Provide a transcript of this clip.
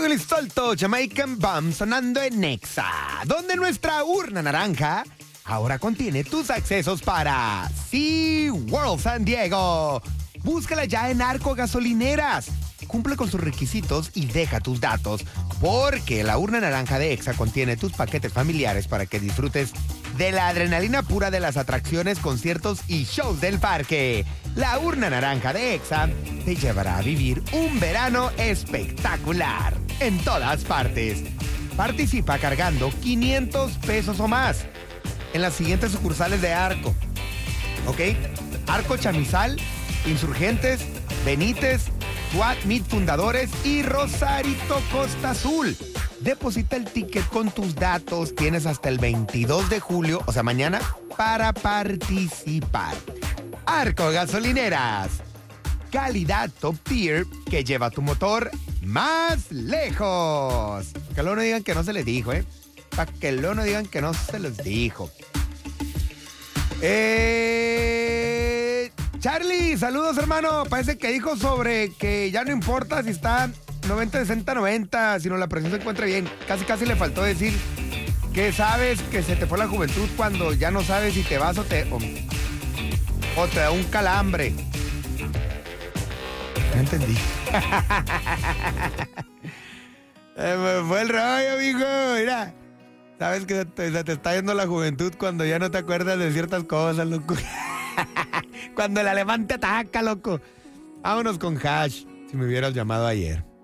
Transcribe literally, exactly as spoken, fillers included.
Willy Solto, Jamaican Bomb, sonando en Nexa, donde nuestra urna naranja ahora contiene tus accesos para SeaWorld San Diego. Búscala ya en Arco Gasolineras. Cumple con sus requisitos y deja tus datos, porque la urna naranja de Exa contiene tus paquetes familiares para que disfrutes de la adrenalina pura de las atracciones, conciertos y shows del parque. La urna naranja de Exa te llevará a vivir un verano espectacular en todas partes. Participa cargando quinientos pesos o más en las siguientes sucursales de Arco. ¿Ok? Arco Chamizal, Insurgentes, Benítez, Tuat Meat Fundadores y Rosarito Costa Azul. Deposita el ticket con tus datos. Tienes hasta el veintidós de julio, o sea, mañana, para participar. Arco Gasolineras. Calidad top tier que lleva tu motor más lejos. Para que luego no digan que no se les dijo, ¿eh? Para que luego no digan que no se les dijo. Eh... Charlie, saludos, hermano. Parece que dijo sobre que ya no importa si está noventa, sesenta, noventa, sino la presión se encuentra bien. Casi, casi le faltó decir que sabes que se te fue la juventud cuando ya no sabes si te vas o te, o, o te da un calambre. No entendí. Me fue el rollo, amigo. Mira, sabes que se te, se te está yendo la juventud cuando ya no te acuerdas de ciertas cosas, loco. Cuando el alemán te ataca, loco. Vámonos con Hash. Si me hubieras llamado ayer.